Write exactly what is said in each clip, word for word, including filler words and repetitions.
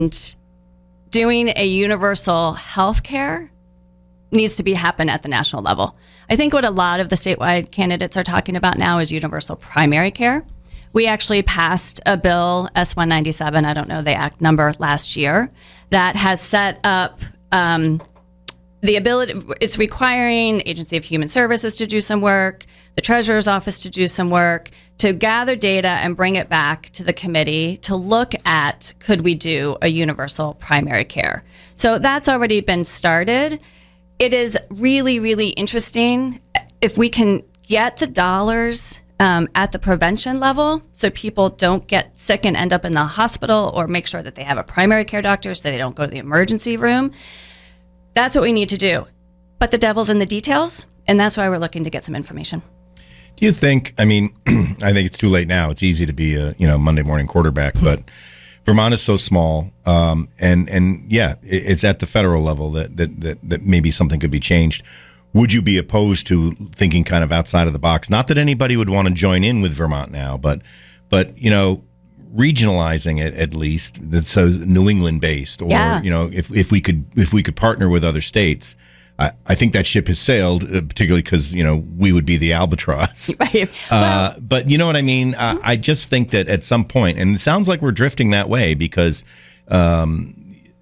doing a universal health care needs to be happen at the national level. I think what a lot of the statewide candidates are talking about now is universal primary care. We actually passed a bill, S one ninety-seven, I don't know the act number, last year, that has set up um, the ability, it's requiring Agency of Human Services to do some work, the Treasurer's Office to do some work, to gather data and bring it back to the committee to look at, could we do a universal primary care? So that's already been started. It is really, really interesting if we can get the dollars um, at the prevention level so people don't get sick and end up in the hospital, or make sure that they have a primary care doctor so they don't go to the emergency room. That's what we need to do. But the devil's in the details, and that's why we're looking to get some information. Do you think, I mean, I think it's too late now. It's easy to be a, you know, Monday morning quarterback, but Vermont is so small, um, and, and yeah, it's at the federal level that, that, that, that maybe something could be changed. Would you be opposed to thinking kind of outside of the box? Not that anybody would want to join in with Vermont now, but, but you know, regionalizing it at least, so New England based, or yeah. you know, if if we could if we could partner with other states, I, I think that ship has sailed, uh, particularly because you know we would be the albatross. Right. Uh, well, but you know what I mean. Uh, I just think that at some point, and it sounds like we're drifting that way because. Um,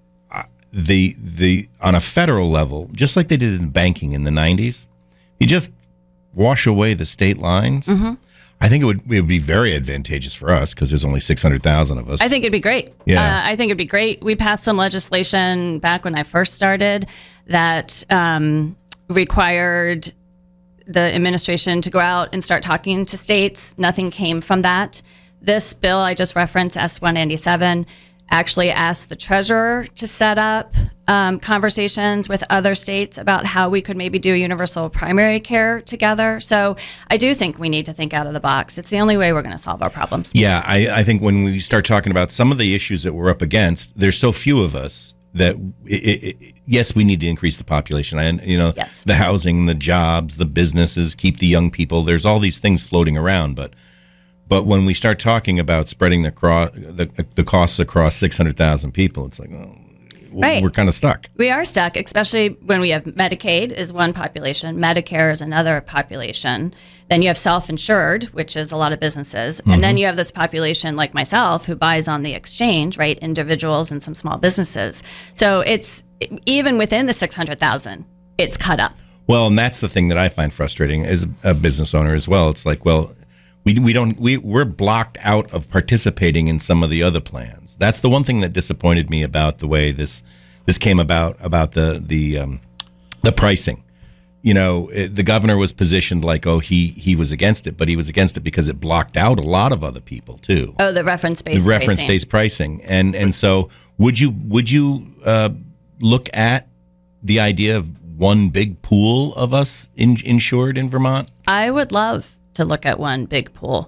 The the on a federal level, just like they did in banking in the nineties, you just wash away the state lines. Mm-hmm. I think it would it would be very advantageous for us because there's only six hundred thousand of us. I think it'd be great. Yeah, uh, I think it'd be great. We passed some legislation back when I first started that um, required the administration to go out and start talking to states. Nothing came from that. This bill I just referenced, S one ninety-seven. Actually asked the treasurer to set up um, conversations with other states about how we could maybe do universal primary care together. So I do think we need to think out of the box. It's the only way we're going to solve our problems. Yeah, I, I think when we start talking about some of the issues that we're up against, there's so few of us that, it, it, yes, we need to increase the population. And, you know, yes. the housing, the jobs, the businesses, keep the young people. There's all these things floating around, but But when we start talking about spreading the, cro- the, the costs across six hundred thousand people, it's like, oh, right. we're kind of stuck. We are stuck, especially when we have Medicaid is one population, Medicare is another population. Then you have self-insured, which is a lot of businesses. Mm-hmm. And then you have this population like myself who buys on the exchange, right? Individuals and some small businesses. So it's even within the six hundred thousand, it's cut up. Well, and that's the thing that I find frustrating as a business owner as well. It's like, well, We we don't we we're blocked out of participating in some of the other plans. That's the one thing that disappointed me about the way this this came about about the the um, the pricing. You know, it, the governor was positioned like, oh, he he was against it, but he was against it because it blocked out a lot of other people too. Oh, the reference based the reference based pricing, and and so would you would you uh, look at the idea of one big pool of us in, insured in Vermont? I would love to look at one big pool.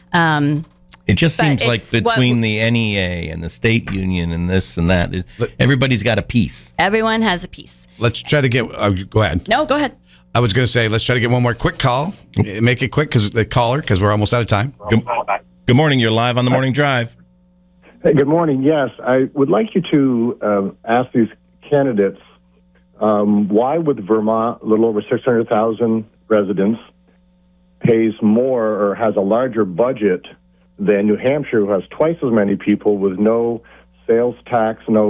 Um, it just seems like between what, the N E A and the state union and this and that, everybody's got a piece. Everyone has a piece. Let's try to get, uh, go ahead. No, go ahead. I was going to say, let's try to get one more quick call. Make it quick because the caller, because we're almost out of time. Good, good morning. You're live on the Morning Drive. Hey, good morning. Yes, I would like you to um, ask these candidates, um, why would Vermont, a little over six hundred thousand residents, pays more or has a larger budget than New Hampshire, who has twice as many people with no sales tax, no